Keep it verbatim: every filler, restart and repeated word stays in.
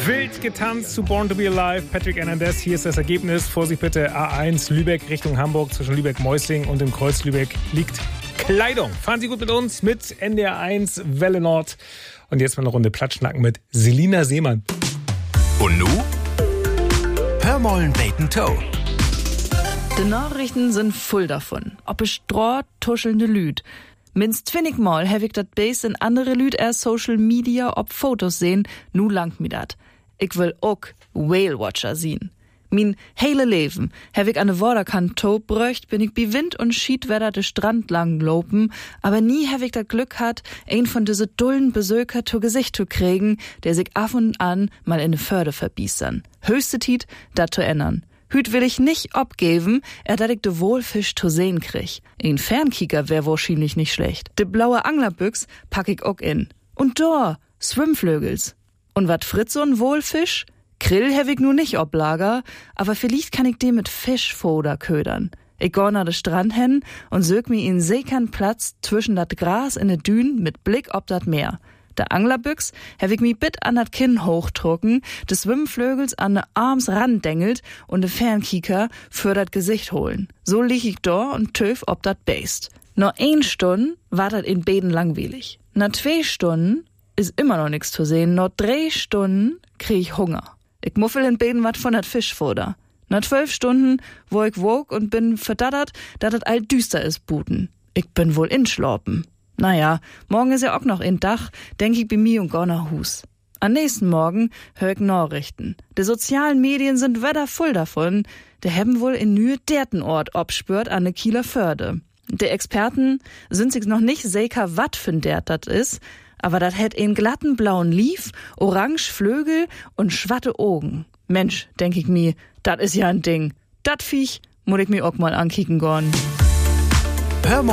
Wild getanzt zu Born to be Alive, Patrick Hernandez. Hier ist das Ergebnis. Vorsicht bitte, A eins Lübeck Richtung Hamburg. Zwischen Lübeck-Meusling und dem Kreuz Lübeck liegt Kleidung. Fahren Sie gut mit uns, mit N D R eins Welle Nord. Und jetzt mal eine Runde Platschnacken mit Selina Seemann. Und nu? Hör mollen Bacon Toe. Die Nachrichten sind voll davon. Ob es Stroh, tuschelnde Lüd. Minst twinnig mal hab ich dat Base in andere Lüd er Social Media ob Fotos sehen, nu langt mi dat. Ich will auch Whale Watcher sehen. Min hele Leben hab ich an de Waterkant top bröcht, bin ich bi Wind und Schiedwetter de Strand lang lopen, aber nie hab ich dat Glück hat, ein von diese dullen Besöker zu Gesicht zu kriegen, der sich af und an mal in de Förde verbiestern. Höchste Tiet, dat zu ändern. Hüt will ich nicht abgeben, er dat ich de Wohlfisch zu sehen krieg. Ein Fernkicker wär wahrscheinlich nicht schlecht. De blaue Anglerbüchs pack ich auch in. Und da, Schwimmflögels. Und wat fritz so'n Wohlfisch? Krill hab ich nu nicht ob Lager, aber vielleicht kann ich den mit Fischfoder ködern. Ich geh nach de Strand hin und sög mi in sekern Platz zwischen dat Gras in de Dünen mit Blick ob dat Meer. Der Anglerbüchs hab ich mi bit an dat Kinn hochdrucken, de Schwimmflögels an de Arms randengelt und de Fernkieker für dat Gesicht holen. So lieg ich da und töf ob dat Beist. Nur ein Stunden war dat in Beden langweilig. Na zwei Stunden ist immer noch nix zu sehen, nur drei Stunden krieg ich Hunger. Ich muffel in Beden wat von dat Fischfutter. Na zwölf Stunden, wo ich wog und bin verdattert, dat dat all düster is buten. Ich bin wohl inschlorpen. Naja, morgen ist ja auch noch in Dach, denk ich bei mir und gar nach Hus. Am nächsten Morgen hör ich Nachrichten. Die sozialen Medien sind wetter voll davon. Der haben wohl in Nühe derten Ort obspürt an de Kieler Förde. Die Experten sind sich noch nicht sicher, wat für ein Dert dat is, aber dat hätt einen glatten blauen Lief, orange Flögel und schwatte Augen. Mensch, denk ich mir, dat is ja ein Ding. Dat Viech muss ich mir auch mal ankicken gorn. Hör